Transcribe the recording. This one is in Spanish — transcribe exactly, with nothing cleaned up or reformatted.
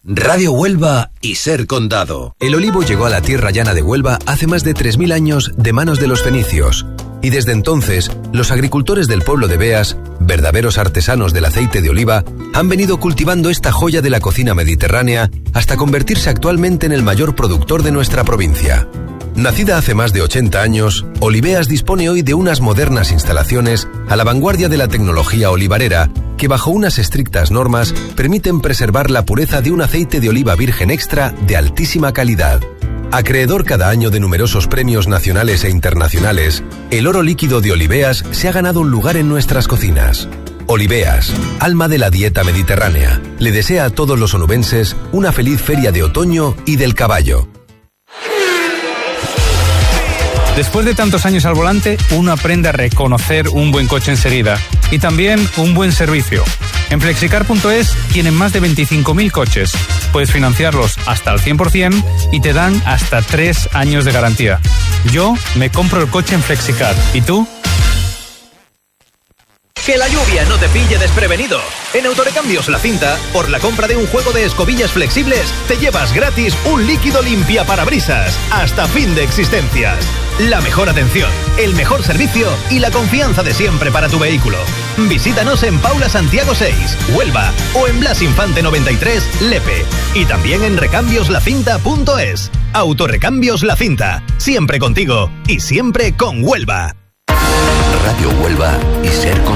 Radio Huelva y Ser Condado. El olivo llegó a la tierra llana de Huelva hace más de tres mil años de manos de los fenicios. Y desde entonces, los agricultores del pueblo de Beas, verdaderos artesanos del aceite de oliva, han venido cultivando esta joya de la cocina mediterránea hasta convertirse actualmente en el mayor productor de nuestra provincia. Nacida hace más de ochenta años, Oliveas dispone hoy de unas modernas instalaciones a la vanguardia de la tecnología olivarera que bajo unas estrictas normas permiten preservar la pureza de un aceite de oliva virgen extra de altísima calidad. Acreedor cada año de numerosos premios nacionales e internacionales, el oro líquido de Oliveas se ha ganado un lugar en nuestras cocinas. Oliveas, alma de la dieta mediterránea, le desea a todos los onubenses una feliz feria de otoño y del caballo. Después de tantos años al volante, uno aprende a reconocer un buen coche enseguida y también un buen servicio. En flexicar punto es tienen más de veinticinco mil coches. Puedes financiarlos hasta al cien por ciento y te dan hasta tres años de garantía. Yo me compro el coche en Flexicar. ¿Y tú? Que la lluvia no te pille desprevenido. En Autorecambios La Cinta, por la compra de un juego de escobillas flexibles, te llevas gratis un líquido limpia parabrisas hasta fin de existencias. La mejor atención, el mejor servicio y la confianza de siempre para tu vehículo. Visítanos en Paula Santiago seis, Huelva, o en Blas Infante noventa y tres, Lepe. Y también en recambios la cinta punto es. Autorecambios La Cinta, siempre contigo y siempre con Huelva. Radio Huelva y Ser Condado.